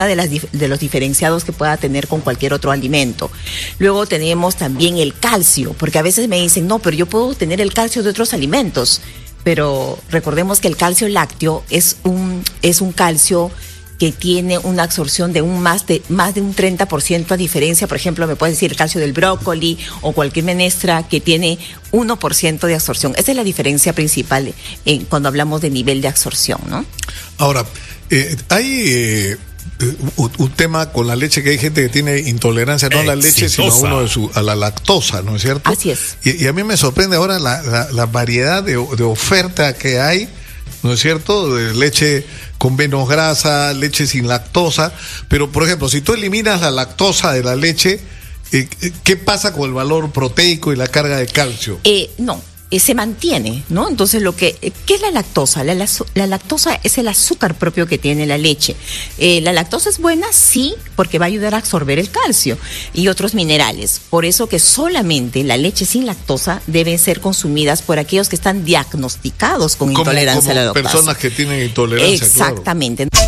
de los diferenciados que pueda tener con cualquier otro alimento. Luego tenemos también el calcio, porque a veces me dicen, no, pero yo puedo tener el calcio de otros alimentos, pero recordemos que el calcio lácteo es un calcio que tiene una absorción de más de un 30%, a diferencia, por ejemplo, me puedes decir el calcio del brócoli o cualquier menestra que tiene 1% de absorción. Esa es la diferencia principal cuando hablamos de nivel de absorción, ¿no? Ahora, hay un tema con la leche, que hay gente que tiene intolerancia, no a la leche, sino a la lactosa, ¿no es cierto? Así es. Y a mí me sorprende ahora la variedad de oferta que hay, ¿no es cierto?, de leche con menos grasa, leche sin lactosa. Pero, por ejemplo, si tú eliminas la lactosa de la leche, ¿qué pasa con el valor proteico y la carga de calcio? Se mantiene, ¿no? Entonces, ¿qué es la lactosa? La lactosa es el azúcar propio que tiene la leche. La lactosa es buena, sí, porque va a ayudar a absorber el calcio y otros minerales. Por eso que solamente la leche sin lactosa deben ser consumidas por aquellos que están diagnosticados con intolerancia a la lactosa. Personas que tienen intolerancia. Exactamente. Claro.